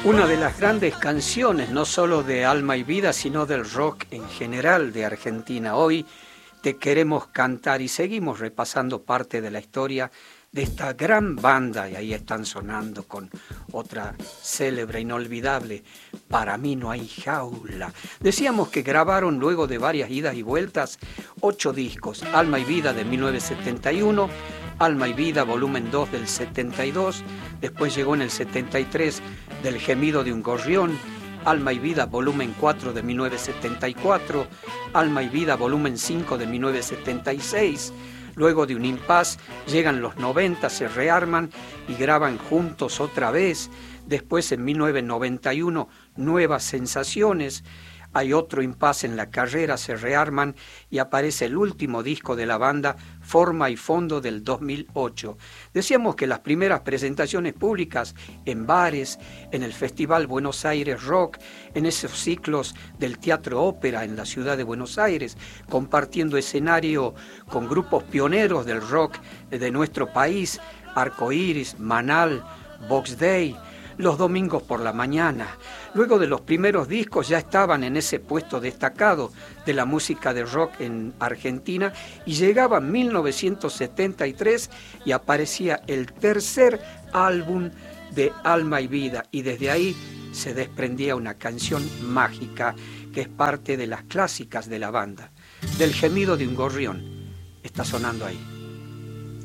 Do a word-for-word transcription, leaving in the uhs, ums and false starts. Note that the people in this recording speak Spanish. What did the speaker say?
Una de las grandes canciones, no solo de Alma y Vida, sino del rock en general de Argentina. Hoy te queremos cantar y seguimos repasando parte de la historia de esta gran banda, y ahí están sonando con otra célebre, inolvidable, Para mí no hay jaula. Decíamos que grabaron luego de varias idas y vueltas ocho discos: Alma y Vida de mil novecientos setenta y uno, Alma y Vida volumen dos del setenta y dos, después llegó en el setenta y tres Del gemido de un gorrión, Alma y Vida volumen cuatro de mil novecientos setenta y cuatro, Alma y Vida volumen cinco de mil novecientos setenta y seis. Luego de un impas llegan los noventa, se rearman y graban juntos otra vez. Después, en mil novecientos noventa y uno, Nuevas Sensaciones. Hay otro impas en la carrera, se rearman y aparece el último disco de la banda, Forma y Fondo, del dos mil ocho. Decíamos que las primeras presentaciones públicas en bares, en el Festival Buenos Aires Rock, en esos ciclos del Teatro Ópera en la ciudad de Buenos Aires, compartiendo escenario con grupos pioneros del rock de nuestro país, Arcoiris, Manal, Box Day, los domingos por la mañana. Luego de los primeros discos ya estaban en ese puesto destacado de la música de rock en Argentina, y llegaba mil novecientos setenta y tres y aparecía el tercer álbum de Alma y Vida, y desde ahí se desprendía una canción mágica que es parte de las clásicas de la banda. Del gemido de un gorrión está sonando ahí.